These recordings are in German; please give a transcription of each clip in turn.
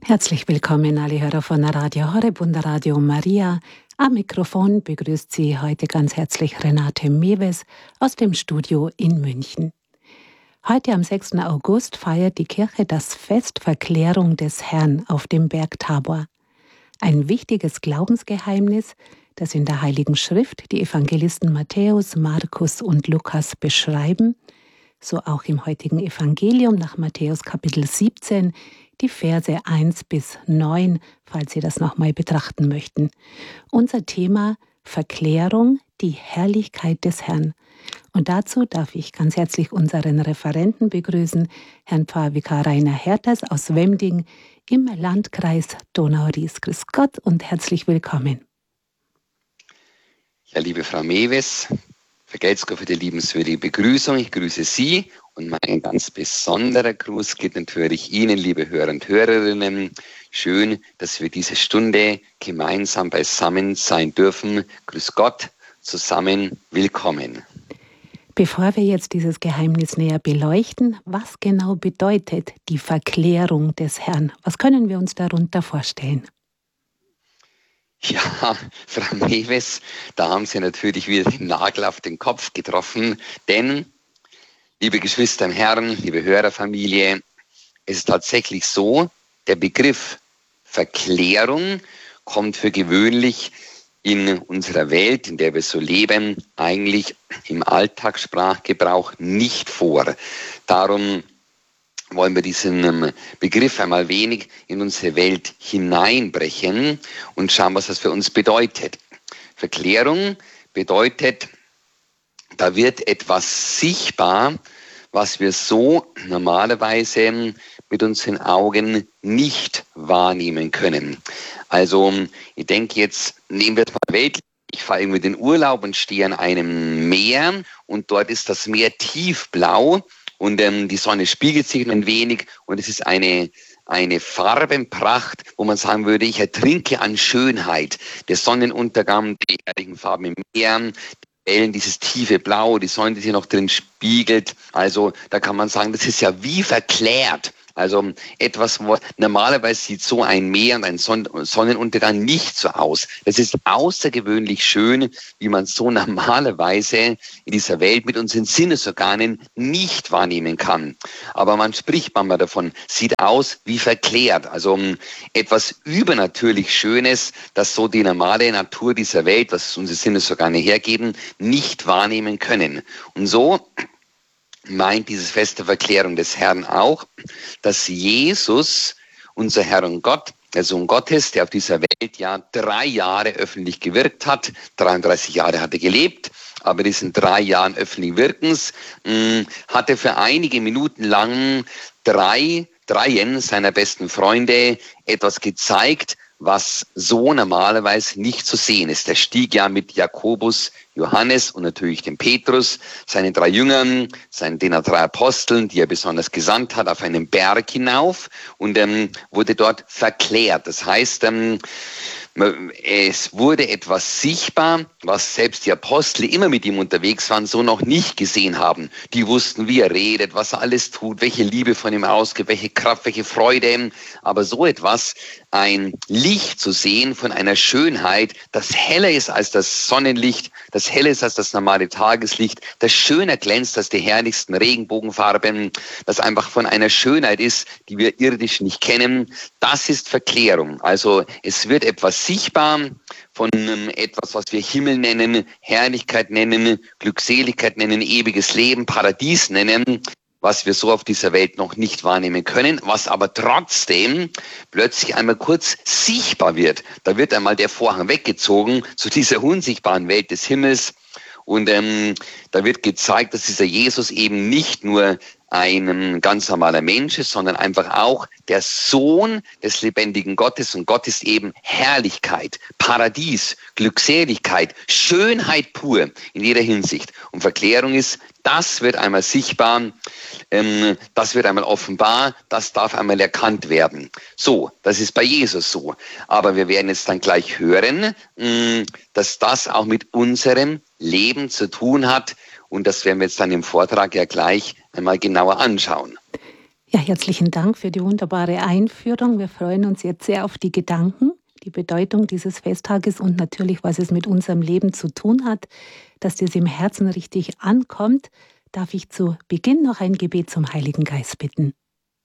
Herzlich willkommen, alle Hörer von Radio Horeb und Radio Maria. Am Mikrofon begrüßt Sie heute ganz herzlich Renate Mewes aus dem Studio in München. Heute am 6. August feiert die Kirche das Fest Verklärung des Herrn auf dem Berg Tabor. Ein wichtiges Glaubensgeheimnis, das in der Heiligen Schrift die Evangelisten Matthäus, Markus und Lukas beschreiben, so auch im heutigen Evangelium nach Matthäus Kapitel 17, die Verse 1 bis 9, falls Sie das nochmal betrachten möchten. Unser Thema Verklärung, die Herrlichkeit des Herrn. Und dazu darf ich ganz herzlich unseren Referenten begrüßen, Herrn Pfarrvikar Rainer Herters aus Wemding im Landkreis Donau-Ries. Grüß Gott und herzlich willkommen. Ja, liebe Frau Mewes, vergelt's Gott für die liebenswürdige Begrüßung. Ich grüße Sie und mein ganz besonderer Gruß geht natürlich Ihnen, liebe Hörer und Hörerinnen. Schön, dass wir diese Stunde gemeinsam beisammen sein dürfen. Grüß Gott, zusammen willkommen. Bevor wir jetzt dieses Geheimnis näher beleuchten, was genau bedeutet die Verklärung des Herrn? Was können wir uns darunter vorstellen? Ja, Frau Mewes, da haben Sie natürlich wieder den Nagel auf den Kopf getroffen, denn, liebe Geschwister im Herrn, liebe Hörerfamilie, es ist tatsächlich so, der Begriff Verklärung kommt für gewöhnlich in unserer Welt, in der wir so leben, eigentlich im Alltagssprachgebrauch nicht vor. Darum wollen wir diesen Begriff einmal wenig in unsere Welt hineinbrechen und schauen, was das für uns bedeutet. Verklärung bedeutet, da wird etwas sichtbar, was wir so normalerweise mit unseren Augen nicht wahrnehmen können. Also ich denke jetzt, nehmen wir mal Welt. Ich fahre irgendwie in den Urlaub und stehe an einem Meer und dort ist das Meer tiefblau. Und die Sonne spiegelt sich ein wenig und es ist eine Farbenpracht, wo man sagen würde, ich ertrinke an Schönheit. Der Sonnenuntergang, die herrlichen Farben im Meer, die Wellen, dieses tiefe Blau, die Sonne, die sich noch drin spiegelt. Also da kann man sagen, das ist ja wie verklärt. Also etwas, wo normalerweise sieht so ein Meer und ein Sonnenuntergang nicht so aus. Das ist außergewöhnlich schön, wie man so normalerweise in dieser Welt mit unseren Sinnesorganen nicht wahrnehmen kann. Aber man spricht manchmal davon, sieht aus wie verklärt. Also etwas übernatürlich Schönes, das so die normale Natur dieser Welt, was unsere Sinnesorgane hergeben, nicht wahrnehmen können. Und so meint dieses Fest der Verklärung des Herrn auch, dass Jesus, unser Herr und Gott, der Sohn Gottes, der auf dieser Welt ja 3 Jahre öffentlich gewirkt hat, 33 Jahre hat er gelebt, aber in diesen 3 Jahren öffentlichen Wirkens hat er für einige Minuten lang dreien seiner besten Freunde etwas gezeigt, was so normalerweise nicht zu sehen ist. Er stieg ja mit Jakobus, Johannes und natürlich dem Petrus, seinen 3 Jüngern, den 3 Aposteln, die er besonders gesandt hat, auf einen Berg hinauf und wurde dort verklärt. Das heißt, es wurde etwas sichtbar, was selbst die Apostel, die immer mit ihm unterwegs waren, so noch nicht gesehen haben. Die wussten, wie er redet, was er alles tut, welche Liebe von ihm ausgeht, welche Kraft, welche Freude. Aber so etwas, ein Licht zu sehen von einer Schönheit, das heller ist als das Sonnenlicht, das heller ist als das normale Tageslicht, das schöner glänzt als die herrlichsten Regenbogenfarben, das einfach von einer Schönheit ist, die wir irdisch nicht kennen. Das ist Verklärung. Also es wird etwas sichtbar von etwas, was wir Himmel nennen, Herrlichkeit nennen, Glückseligkeit nennen, ewiges Leben, Paradies nennen, was wir so auf dieser Welt noch nicht wahrnehmen können, was aber trotzdem plötzlich einmal kurz sichtbar wird. Da wird einmal der Vorhang weggezogen zu dieser unsichtbaren Welt des Himmels und da wird gezeigt, dass dieser Jesus eben nicht nur ein ganz normaler Mensch ist, sondern einfach auch der Sohn des lebendigen Gottes. Und Gott ist eben Herrlichkeit, Paradies, Glückseligkeit, Schönheit pur in jeder Hinsicht. Und Verklärung ist, das wird einmal sichtbar, das wird einmal offenbar, das darf einmal erkannt werden. So, das ist bei Jesus so. Aber wir werden jetzt dann gleich hören, dass das auch mit unserem Leben zu tun hat. Und das werden wir jetzt dann im Vortrag ja gleich einmal genauer anschauen. Ja, herzlichen Dank für die wunderbare Einführung. Wir freuen uns jetzt sehr auf die Gedanken, die Bedeutung dieses Festtages und natürlich, was es mit unserem Leben zu tun hat, dass das im Herzen richtig ankommt. Darf ich zu Beginn noch ein Gebet zum Heiligen Geist bitten?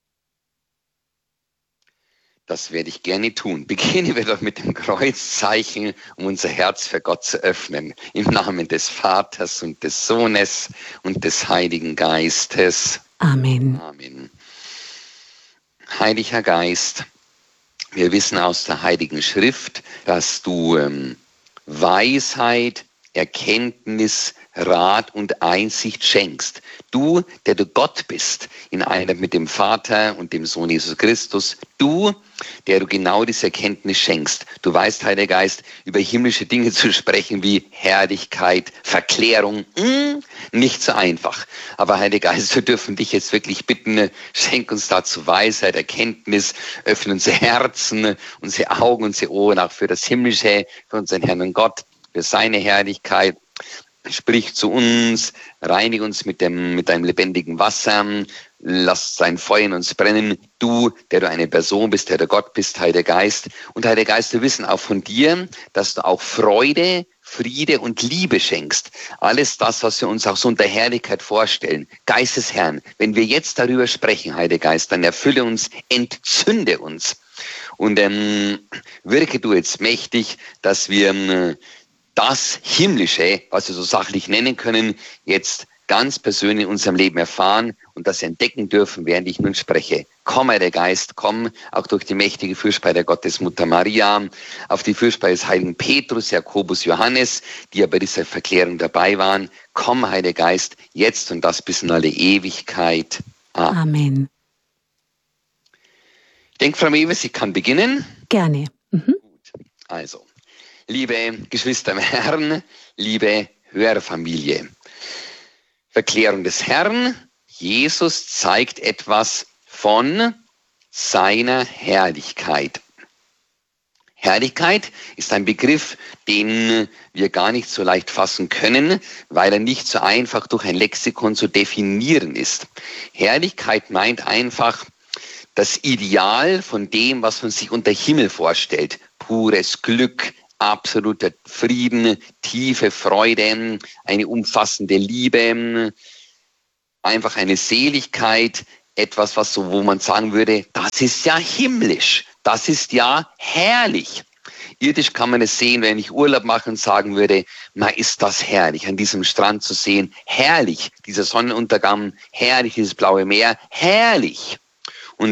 Das werde ich gerne tun. Beginnen wir doch mit dem Kreuzzeichen, um unser Herz für Gott zu öffnen. Im Namen des Vaters und des Sohnes und des Heiligen Geistes. Amen. Amen. Heiliger Geist, wir wissen aus der Heiligen Schrift, dass du Weisheit, Erkenntnis, Rat und Einsicht schenkst. Du, der du Gott bist, in Einheit mit dem Vater und dem Sohn Jesus Christus. Du, der du genau diese Erkenntnis schenkst. Du weißt, Heiliger Geist, über himmlische Dinge zu sprechen wie Herrlichkeit, Verklärung, nicht so einfach. Aber Heiliger Geist, wir dürfen dich jetzt wirklich bitten, schenk uns dazu Weisheit, Erkenntnis, öffne unsere Herzen, unsere Augen, unsere Ohren auch für das Himmlische, für unseren Herrn und Gott, für seine Herrlichkeit. Sprich zu uns, reinige uns mit deinem lebendigen Wasser, lass dein Feuer in uns brennen. Du, der du eine Person bist, der du Gott bist, Heiliger Geist. Und Heiliger Geist, wir wissen auch von dir, dass du auch Freude, Friede und Liebe schenkst. Alles das, was wir uns auch so unter Herrlichkeit vorstellen. Geist des Herrn, wenn wir jetzt darüber sprechen, Heiliger Geist, dann erfülle uns, entzünde uns. Und wirke du jetzt mächtig, dass wir das Himmlische, was wir so sachlich nennen können, jetzt ganz persönlich in unserem Leben erfahren und das entdecken dürfen, während ich nun spreche. Komm, Heiliger Geist, komm, auch durch die mächtige Fürsprache der Gottesmutter Maria, auf die Fürsprache des heiligen Petrus, Jakobus, Johannes, die ja bei dieser Verklärung dabei waren. Komm, Heiliger Geist, jetzt und das bis in alle Ewigkeit. Amen. Ich denke, Frau Mewes, ich kann beginnen. Gerne. Gut, also. Liebe Geschwister im Herrn, liebe Hörerfamilie. Verklärung des Herrn. Jesus zeigt etwas von seiner Herrlichkeit. Herrlichkeit ist ein Begriff, den wir gar nicht so leicht fassen können, weil er nicht so einfach durch ein Lexikon zu definieren ist. Herrlichkeit meint einfach das Ideal von dem, was man sich unter Himmel vorstellt. Pures Glück, absoluter Frieden, tiefe Freude, eine umfassende Liebe, einfach eine Seligkeit, etwas, wo man sagen würde, das ist ja himmlisch, das ist ja herrlich. Irdisch kann man es sehen, wenn ich Urlaub mache und sagen würde, ist das herrlich, an diesem Strand zu sehen, herrlich, dieser Sonnenuntergang, herrlich, dieses blaue Meer, herrlich. Und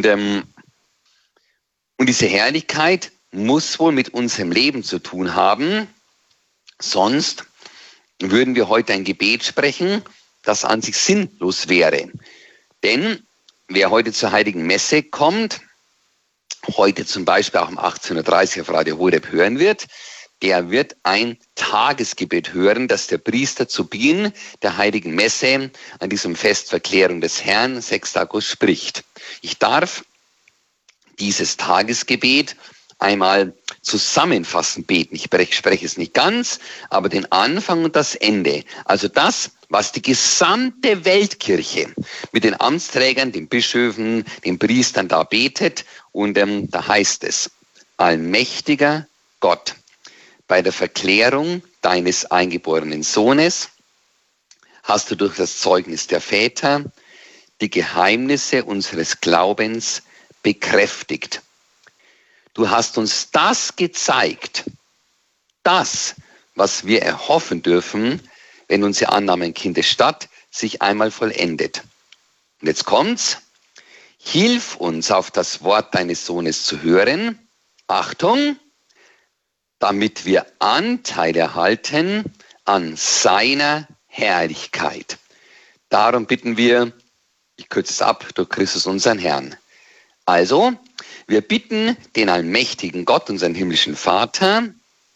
diese Herrlichkeit muss wohl mit unserem Leben zu tun haben, sonst würden wir heute ein Gebet sprechen, das an sich sinnlos wäre. Denn wer heute zur Heiligen Messe kommt, heute zum Beispiel auch um 18.30 Uhr auf Radio Horeb hören wird, der wird ein Tagesgebet hören, das der Priester zu Beginn der Heiligen Messe an diesem Fest Verklärung des Herrn, 6. August, spricht. Ich darf dieses Tagesgebet einmal zusammenfassend beten. Ich spreche es nicht ganz, aber den Anfang und das Ende. Also das, was die gesamte Weltkirche mit den Amtsträgern, den Bischöfen, den Priestern da betet. Und da heißt es, allmächtiger Gott, bei der Verklärung deines eingeborenen Sohnes hast du durch das Zeugnis der Väter die Geheimnisse unseres Glaubens bekräftigt. Du hast uns das gezeigt, das, was wir erhoffen dürfen, wenn unsere Annahme ein Kind der Stadt sich einmal vollendet. Und jetzt kommt's. Hilf uns, auf das Wort deines Sohnes zu hören. Achtung, damit wir Anteil erhalten an seiner Herrlichkeit. Darum bitten wir, ich kürze es ab, durch Christus unseren Herrn. Also, wir bitten den allmächtigen Gott, unseren himmlischen Vater,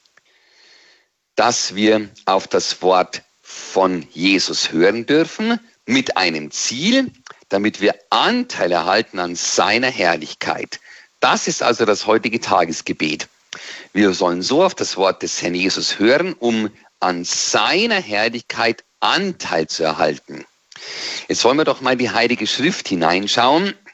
dass wir auf das Wort von Jesus hören dürfen, mit einem Ziel, damit wir Anteil erhalten an seiner Herrlichkeit. Das ist also das heutige Tagesgebet. Wir sollen so auf das Wort des Herrn Jesus hören, um an seiner Herrlichkeit Anteil zu erhalten. Jetzt wollen wir doch mal in die Heilige Schrift hineinschauen.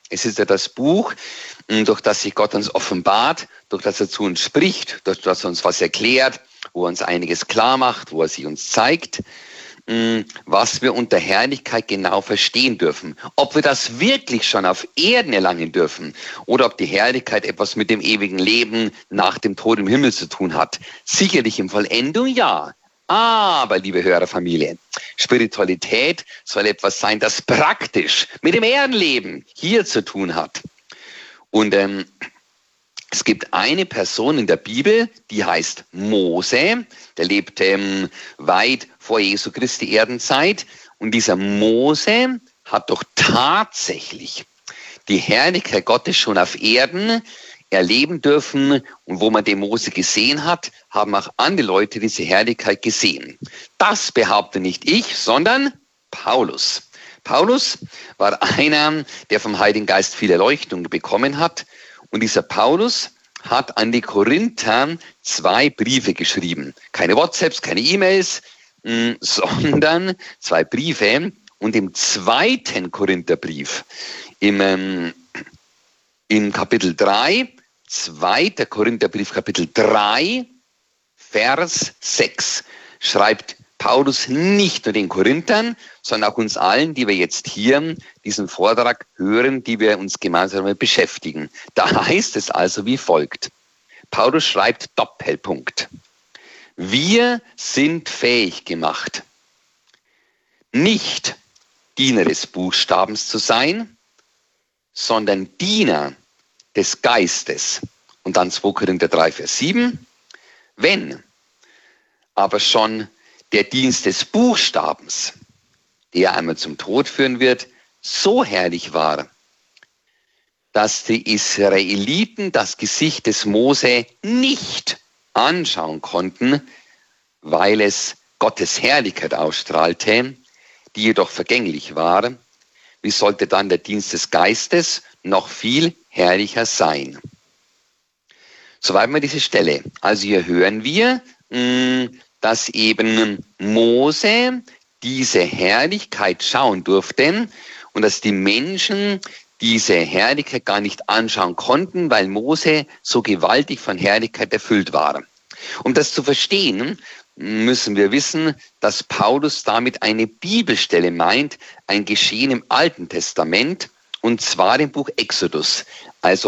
Es ist ja das Buch, durch das sich Gott uns offenbart, durch das er zu uns spricht, durch das er uns was erklärt, wo er uns einiges klar macht, wo er sich uns zeigt, was wir unter Herrlichkeit genau verstehen dürfen. Ob wir das wirklich schon auf Erden erlangen dürfen oder ob die Herrlichkeit etwas mit dem ewigen Leben nach dem Tod im Himmel zu tun hat. Sicherlich in Vollendung ja. Aber, liebe Hörerfamilie, Spiritualität soll etwas sein, das praktisch mit dem Erdenleben hier zu tun hat. Und es gibt eine Person in der Bibel, die heißt Mose, der lebte weit vor Jesu Christi Erdenzeit. Und dieser Mose hat doch tatsächlich die Herrlichkeit Gottes schon auf Erden erleben dürfen. Und wo man den Mose gesehen hat, haben auch andere Leute diese Herrlichkeit gesehen. Das behaupte nicht ich, sondern Paulus. Paulus war einer, der vom Heiligen Geist viel Erleuchtung bekommen hat. Und dieser Paulus hat an die Korinther 2 Briefe geschrieben. Keine WhatsApps, keine E-Mails, sondern 2 Briefe. Und im 2. Korintherbrief, im Kapitel 3, 2. Korintherbrief, Kapitel 3, Vers 6, schreibt Paulus nicht nur den Korinthern, sondern auch uns allen, die wir jetzt hier diesen Vortrag hören, die wir uns gemeinsam damit beschäftigen. Da heißt es also wie folgt. Paulus schreibt Doppelpunkt. Wir sind fähig gemacht, nicht Diener des Buchstabens zu sein, sondern Diener des Geistes. Und dann 2. Korinther 3, Vers 7. Wenn aber schon der Dienst des Buchstabens, der einmal zum Tod führen wird, so herrlich war, dass die Israeliten das Gesicht des Mose nicht anschauen konnten, weil es Gottes Herrlichkeit ausstrahlte, die jedoch vergänglich war. Wie sollte dann der Dienst des Geistes noch viel herrlicher sein? Soweit mal diese Stelle. Also hier hören wir, dass eben Mose diese Herrlichkeit schauen durfte und dass die Menschen diese Herrlichkeit gar nicht anschauen konnten, weil Mose so gewaltig von Herrlichkeit erfüllt war. Um das zu verstehen, müssen wir wissen, dass Paulus damit eine Bibelstelle meint, ein Geschehen im Alten Testament, und zwar im Buch Exodus. Also